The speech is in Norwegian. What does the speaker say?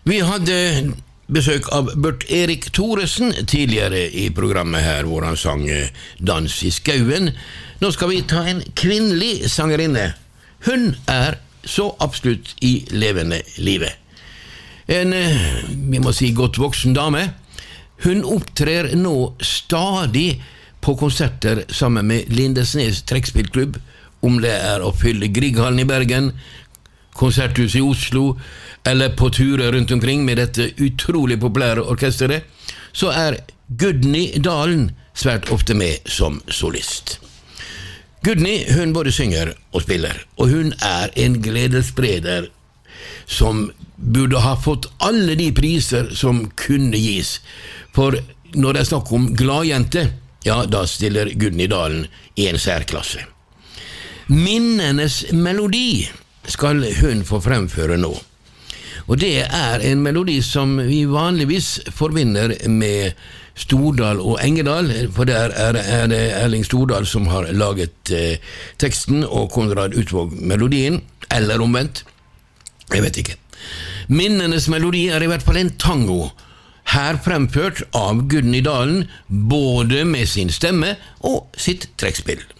Vi hadde besøk av Bert Erik Thoresen tidligere i programmet her, hvor han sang Dans i skauen. Nå skal vi ta en kvinnelig sangerinne. Hun så absolutt i levende livet. En, vi må si, godt voksen dame. Hun opptrer nå stadig på konserter sammen med Lindesnes trekkspillklubb, om det å fylle Grieghallen i Bergen, konserthus i Oslo, eller på turer rundt omkring med dette utrolig populære orkestret, så Gudny Dalen svært ofte med som solist. Gudny, hun både synger og spiller, og hun en gledesspreder som burde ha fått alle de priser som kunne gis. For når det snakk om gladjente, ja, da stiller Gudny Dalen i en særklasse. Minnenes melodi skal hun få fremføre nå. Og det en melodi som vi vanligvis forbinder med Stordal og Engedal, for der det Erling Stordal som har laget teksten, og Konrad Utvåg melodien, eller omvendt, jeg vet ikke. Minnenes melodi I hvert fall en tango, her fremført av Gudny Dalen, både med sin stemme og sitt trekkspill.